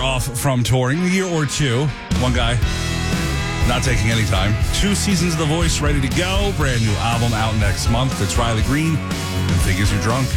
off from touring, a year or two. One guy not taking any time. 2 seasons of The Voice ready to go. Brand new album out next month. It's Riley Green and Figures You're Drunk.